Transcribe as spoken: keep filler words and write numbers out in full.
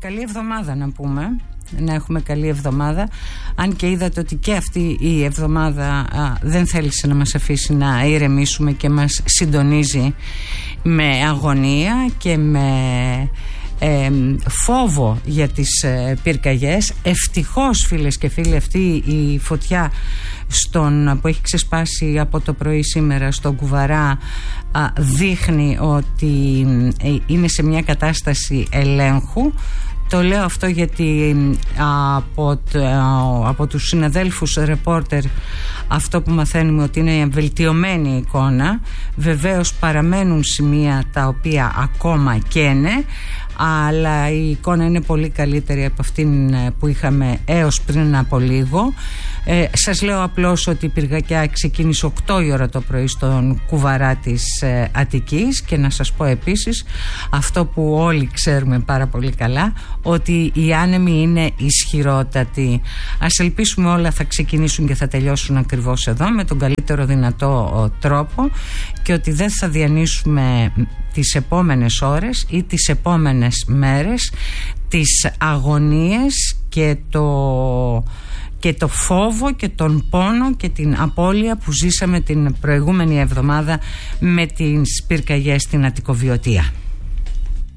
καλή εβδομάδα να πούμε. Να έχουμε καλή εβδομάδα. Αν και είδατε ότι και αυτή η εβδομάδα α, δεν θέλησε να μας αφήσει να ηρεμήσουμε και μας συντονίζει με αγωνία και με ε, φόβο για τις ε, πυρκαγιές. Ευτυχώς, φίλες και φίλοι, αυτή η φωτιά στον, που έχει ξεσπάσει από το πρωί σήμερα στον Κουβαρά α, δείχνει ότι ε, είναι σε μια κατάσταση ελέγχου. Το λέω αυτό γιατί από, από τους συναδέλφους ρεπόρτερ αυτό που μαθαίνουμε ότι είναι βελτιωμένη εικόνα. Βεβαίως παραμένουν σημεία τα οποία ακόμα καίνε, αλλά η εικόνα είναι πολύ καλύτερη από αυτήν που είχαμε έως πριν από λίγο. Ε, σας λέω απλώς ότι η πυρκαγιά ξεκίνησε οκτώ η ώρα το πρωί στον Κουβαρά της ε, Αττικής, και να σας πω επίσης αυτό που όλοι ξέρουμε πάρα πολύ καλά, ότι οι άνεμοι είναι ισχυρότατοι. Ας ελπίσουμε όλα θα ξεκινήσουν και θα τελειώσουν ακριβώς εδώ με τον καλύτερο δυνατό τρόπο, και ότι δεν θα διανύσουμε τις επόμενες ώρες ή τις επόμενες μέρες τις αγωνίες και το... και το φόβο και τον πόνο και την απώλεια που ζήσαμε την προηγούμενη εβδομάδα με τις πυρκαγιές στην Αττικοβιωτία.